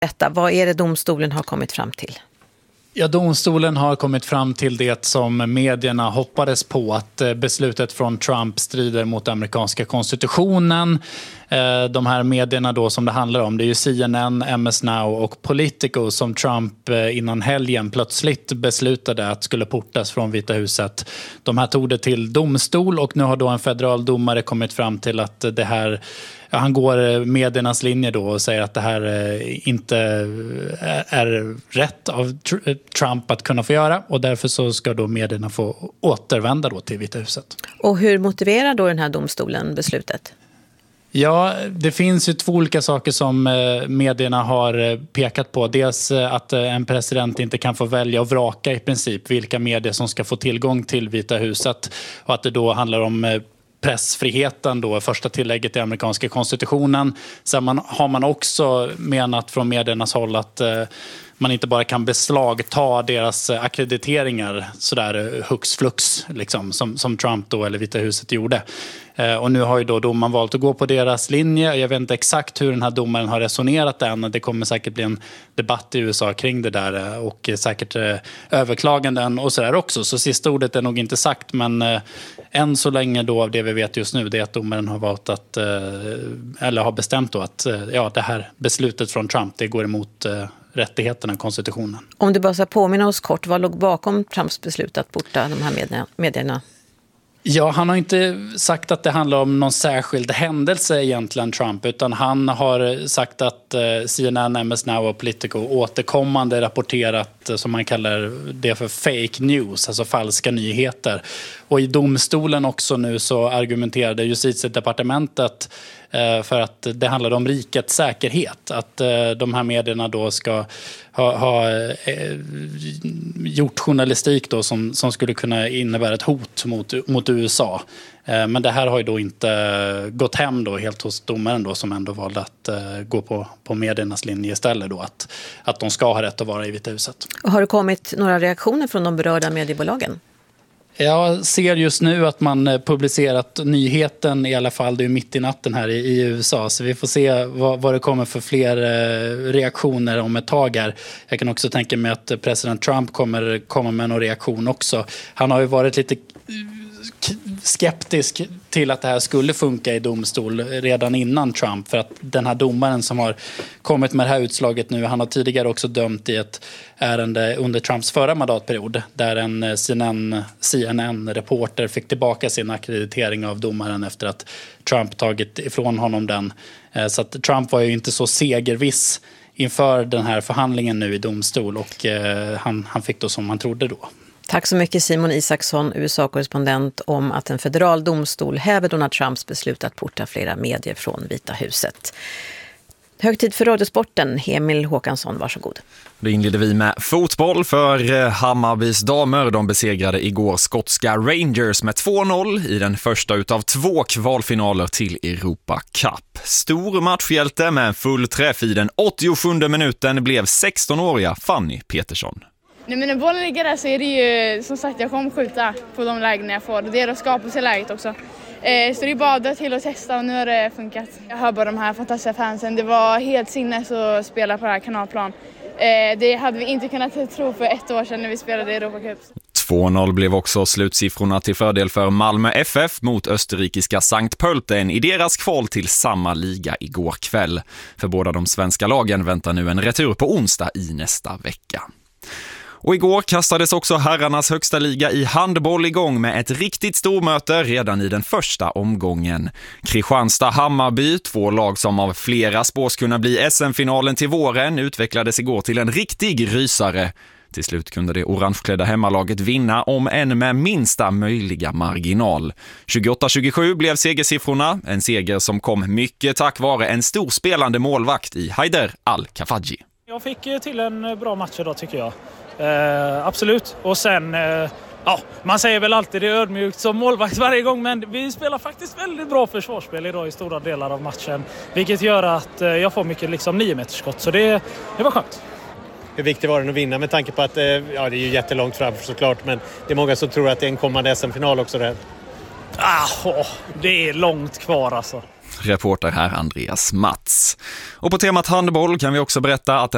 Detta, vad är det domstolen har kommit fram till? Ja, domstolen har kommit fram till det som medierna hoppades på, att beslutet från Trump strider mot amerikanska konstitutionen. De här medierna då som det handlar om, det är ju CNN, MS Now och Politico som Trump innan helgen plötsligt beslutade att skulle portas från Vita huset. De här tog det till domstol och nu har då en federal domare kommit fram till att det här, han går mediernas linje då och säger att det här inte är rätt av Trump att kunna få göra, och därför så ska då medierna få återvända då till Vita huset. Och hur motiverar då den här domstolen beslutet? Ja, det finns ju två olika saker som medierna har pekat på. Dels att en president inte kan få välja och vraka i princip vilka medier som ska få tillgång till Vita huset, och att det då handlar om pressfriheten då, första tillägget i amerikanska konstitutionen. Sen har man också menat från mediernas håll att man inte bara kan beslagta deras akkrediteringar sådär hux flux liksom, som Trump då eller Vita huset gjorde. Och nu har ju då domaren valt att gå på deras linje. Jag vet inte exakt hur den här domaren har resonerat än. Det kommer säkert bli en debatt i USA kring det där och säkert överklaganden och sådär också. Så sista ordet är nog inte sagt, men än så länge då av det vi vet just nu, det är att domaren har valt att, eller har bestämt då att ja, det här beslutet från Trump, det går emot rättigheterna i konstitutionen. Om du bara ska påminna oss kort, vad låg bakom Trumps beslut att porta de här medierna? Ja, han har inte sagt att det handlar om någon särskild händelse egentligen, Trump, utan han har sagt att CNN, MS Now och Politico återkommande rapporterat, som man kallar det för fake news, alltså falska nyheter. Och i domstolen också nu så argumenterade justitiedepartementet för att det handlade om rikets säkerhet. Att de här medierna då ska ha gjort journalistik då som skulle kunna innebära ett hot mot USA. Men det här har ju då inte gått hem då helt hos domaren då, som ändå valde att gå på mediernas linje istället då, att de ska ha rätt att vara i Vita huset. Har det kommit några reaktioner från de berörda mediebolagen? Jag ser just nu att man publicerat nyheten i alla fall, det är mitt i natten här i USA, så vi får se vad det kommer för fler reaktioner om ett tag här. Jag kan också tänka mig att president Trump kommer komma med någon reaktion också. Han har ju varit lite skeptisk till att det här skulle funka i domstol redan innan Trump, för att den här domaren som har kommit med det här utslaget nu, han har tidigare också dömt i ett ärende under Trumps förra mandatperiod där en CNN-reporter fick tillbaka sin akkreditering av domaren efter att Trump tagit ifrån honom den. Så att Trump var ju inte så segerviss inför den här förhandlingen nu i domstol, och han fick då som man trodde då. Tack så mycket Simon Isaksson, USA-korrespondent, om att en federal domstol häver Donald Trumps beslut att porta flera medier från Vita huset. Högtid för radiosporten, Emil Håkansson, varsågod. Det inledde vi med fotboll för Hammarbys damer. De besegrade igår skotska Rangers med 2-0 i den första utav 2 kvalfinaler till Europa Cup. Stor matchhjälte med en full träff i den 87:e minuten blev 16-åriga Fanny Petersson. Nej, men när bollen ligger där så är det ju, som sagt, jag kommer skjuta på de lägen jag får. Det är att skapa sig läget också. Så det är bara att till och testa, och nu har det funkat. Jag hör bara de här fantastiska fansen. Det var helt sinnes att spela på det här kanalplan. Det hade vi inte kunnat tro för 1 år sedan när vi spelade i Europa Cup. 2-0 blev också slutsiffrorna till fördel för Malmö FF mot österrikiska St. Pölten i deras kval till samma liga igår kväll. För båda de svenska lagen väntar nu en retur på onsdag i nästa vecka. Och igår kastades också herrarnas högsta liga i handboll igång med ett riktigt stormöte redan i den första omgången. Kristianstad-Hammarby, 2 lag som av flera spås kunna bli SM-finalen till våren, utvecklades igår till en riktig rysare. Till slut kunde det orangeklädda hemmalaget vinna, om än med minsta möjliga marginal. 28-27 blev segersiffrorna, en seger som kom mycket tack vare en storspelande målvakt i Haider Al-Kafaji. Jag fick till en bra match idag tycker jag. Absolut. Och sen, man säger väl alltid det är ödmjukt som målvakt varje gång, men vi spelar faktiskt väldigt bra försvarsspel idag i stora delar av matchen. Vilket gör att jag får mycket 9-metersskott, så det var skönt. Hur viktigt var det att vinna med tanke på att det är ju jättelångt fram såklart, men det är många som tror att det är en kommande SM-final också där. Det är långt kvar alltså. Reporter här Andreas Mats. Och på temat handboll kan vi också berätta att